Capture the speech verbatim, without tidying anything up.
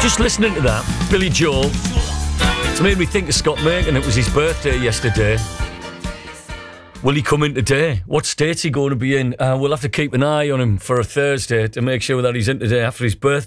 Just listening to that, Billy Joel, it's made me think of Scott Makin. It was his birthday yesterday. Will he come in today? What state's he going to be in? Uh, we'll have to keep an eye on him for a Thursday to make sure that he's in today after his birthday.